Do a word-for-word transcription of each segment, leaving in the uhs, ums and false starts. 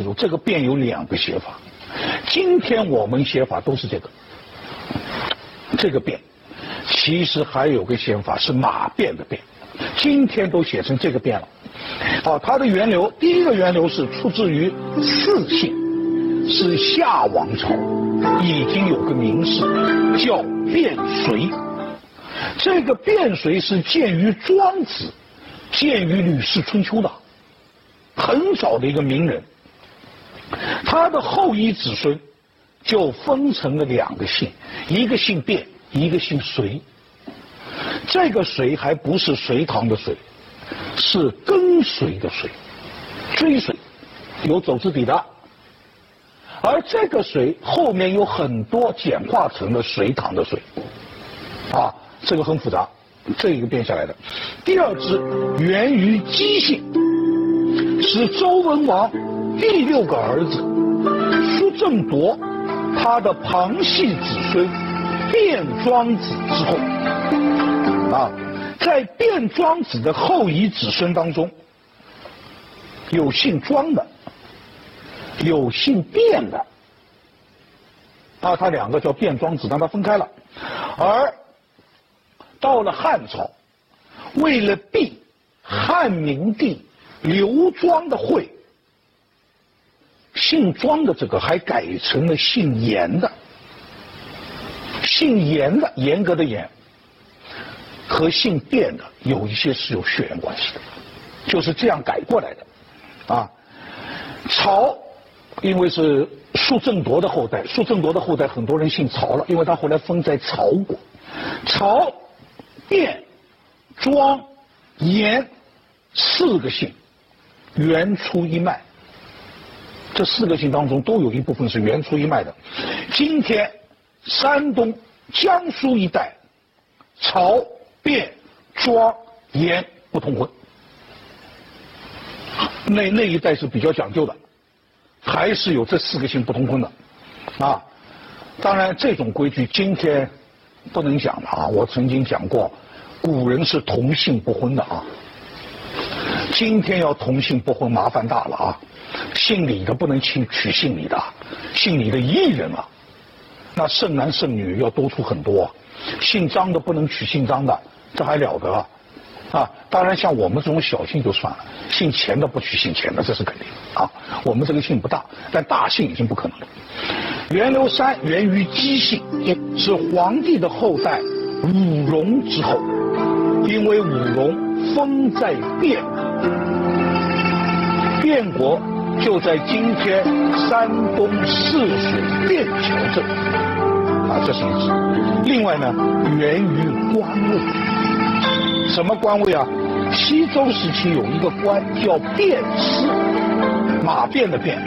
楚，这个变有两个写法。今天我们写法都是这个，这个变，其实还有个写法是马变的变，今天都写成这个变了。好，它的源流，第一个源流是出自于四姓，是夏王朝，已经有个名士叫卞随。这个卞随是见于庄子，见于《吕氏春秋》的，很早的一个名人。他的后裔子孙就分成了两个姓，一个姓卞，一个姓随。这个随还不是隋唐的隋，是跟随的随，追随，有走之底的。而这个隋后面有很多简化成了隋唐的隋，啊，这个很复杂，这一个变下来的。第二支源于姬姓，是周文王第六个儿子苏正铎，他的旁系子孙卞庄子之后，啊，在卞庄子的后裔子孙当中，有姓庄的，有姓卞的，啊，他两个叫卞庄子，让他分开了。而到了汉朝，为了避汉明帝刘庄的讳，姓庄的这个还改成了姓严的，姓严的，严格的严，和姓卞的有一些是有血缘关系的，就是这样改过来的，啊，曹因为是苏正铎的后代，苏正铎的后代很多人姓曹了，因为他后来封在曹国，曹、卞、庄、严四个姓原出一脉，这四个姓当中都有一部分是原出一脉的。今天山东、江苏一带，曹、卞、庄、严不通婚，那那一带是比较讲究的，还是有这四个姓不通婚的，啊，当然这种规矩今天不能讲了啊。我曾经讲过，古人是同姓不婚的啊，今天要同姓不婚麻烦大了啊。姓李的不能娶娶姓李的，姓李的艺人啊，那剩男剩女要多出很多。姓张的不能娶姓张的，这还了得啊！啊，当然像我们这种小姓就算了，姓钱的不娶姓钱的，这是肯定啊。我们这个姓不大，但大姓已经不可能了。源流三源于姬姓，是皇帝的后代武荣之后，因为武荣封在汴，汴国就在今天山东泗水汴桥镇，啊，这是一支。另外呢，源于官位，什么官位啊？西周时期有一个官叫卞师，马卞的卞，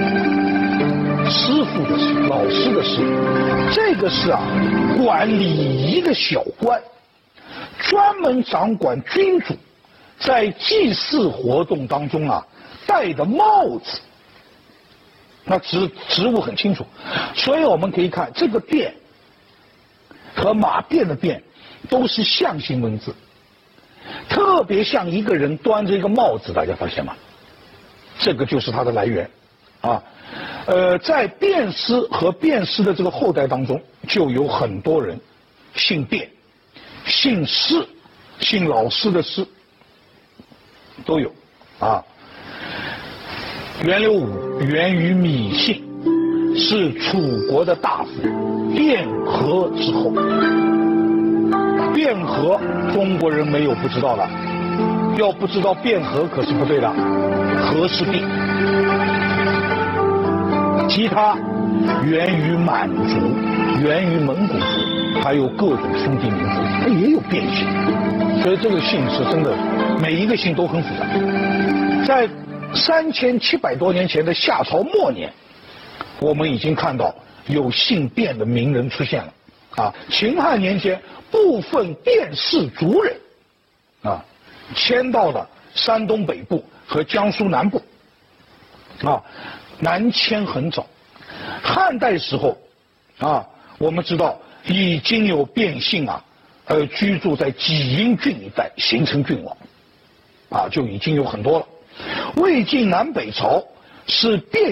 师傅的师，老师的师，这个是啊，管礼仪的小官，专门掌管君主在祭祀活动当中啊戴的帽子，那职职务很清楚，所以我们可以看这个卞和马卞的卞都是象形文字，特别像一个人端着一个帽子，大家发现吗？这个就是它的来源啊。呃，在卞师和卞师的这个后代当中，就有很多人姓卞、姓师、姓老师的师都有啊。源流五源于芈姓，是楚国的大夫卞和之后。卞和中国人没有不知道的，要不知道卞和可是不对的，和氏璧。其他源于满族，源于蒙古族，还有各种兄弟民族，它也有变姓，所以这个姓是真的，每一个姓都很复杂。在三千七百多年前的夏朝末年，我们已经看到有姓卞的名人出现了啊。秦汉年间，部分卞氏族人啊迁到了山东北部和江苏南部啊，南迁很早。汉代时候啊，我们知道已经有卞姓啊，呃，居住在济阴郡一带，形成郡王啊，就已经有很多了。魏晋南北朝是卞